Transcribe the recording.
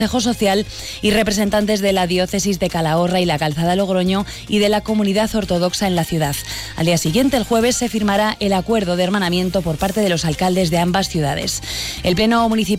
Consejo Social y representantes de la diócesis de Calahorra y la Calzada Logroño y de la comunidad ortodoxa en la ciudad. Al día siguiente, el jueves, se firmará el acuerdo de hermanamiento por parte de los alcaldes de ambas ciudades. El Pleno Municipal